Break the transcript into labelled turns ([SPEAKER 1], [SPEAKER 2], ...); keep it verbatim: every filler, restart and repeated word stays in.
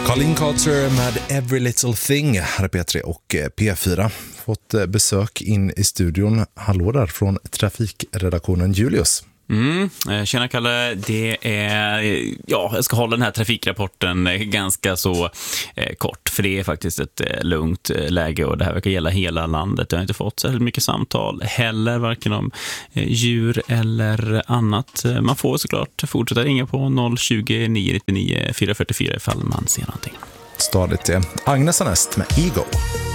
[SPEAKER 1] Colin Carter med Every Little Thing här är P tre och P fyra. Fått besök in i studion. Hallå där från trafikredaktionen Julius.
[SPEAKER 2] Mm, tjena Kalle, det är, ja, jag ska hålla den här trafikrapporten ganska så eh, kort, för det är faktiskt ett eh, lugnt eh, läge och det här verkar gälla hela landet. Jag har inte fått så mycket samtal heller, varken om eh, djur eller annat. Man får såklart fortsätta ringa på noll tjugo, nio nittionio, fyra fyrtiofyra ifall man ser någonting.
[SPEAKER 1] Stadigt är Agnes Anest med Ego.